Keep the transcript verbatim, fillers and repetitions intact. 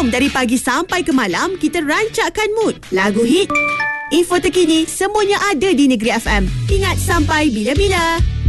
Dari pagi sampai ke malam, kita rancakkan mood. Lagu hit, info terkini, semuanya ada di Negeri F M. Ingat sampai bila-bila.